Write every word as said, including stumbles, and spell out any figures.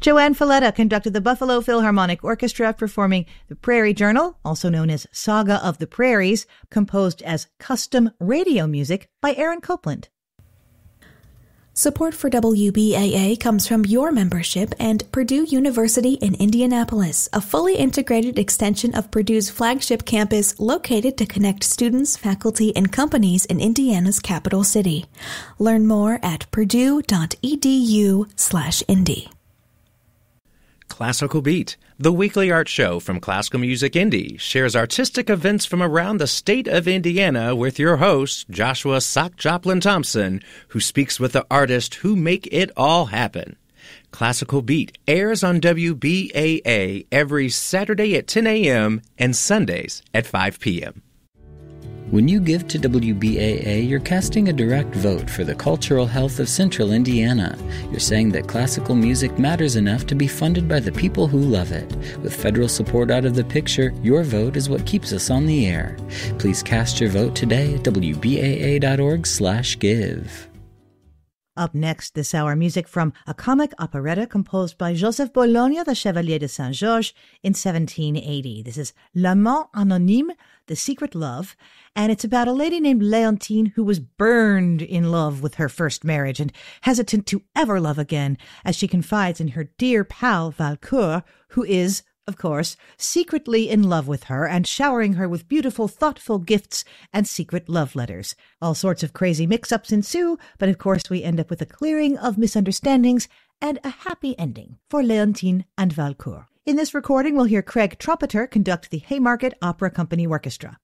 Joanne Falletta conducted the Buffalo Philharmonic Orchestra performing the Prairie Journal, also known as Saga of the Prairies, composed as custom radio music by Aaron Copland. Support for W B A A comes from your membership and Purdue University in Indianapolis, a fully integrated extension of Purdue's flagship campus located to connect students, faculty, and companies in Indiana's capital city. Learn more at purdue.edu slash indy. Classical Beat, the weekly art show from Classical Music Indy, shares artistic events from around the state of Indiana with your host, Joshua Sock Joplin Thompson, who speaks with the artists who make it all happen. Classical Beat airs on W B A A every Saturday at ten a.m. and Sundays at five p.m. When you give to W B A A, you're casting a direct vote for the cultural health of Central Indiana. You're saying that classical music matters enough to be funded by the people who love it. With federal support out of the picture, your vote is what keeps us on the air. Please cast your vote today at W B A A dot org slash give. Up next this hour, music from a comic operetta composed by Joseph Bologna, the Chevalier de Saint-Georges, in seventeen eighty. This is L'Amant Anonyme, The Secret Love, and it's about a lady named Leontine who was burned in love with her first marriage and hesitant to ever love again, as she confides in her dear pal Valcourt, who is, of course, secretly in love with her and showering her with beautiful, thoughtful gifts and secret love letters. All sorts of crazy mix-ups ensue, but of course we end up with a clearing of misunderstandings and a happy ending for Leontine and Valcourt. In this recording, we'll hear Craig Trumpeter conduct the Haymarket Opera Company Orchestra.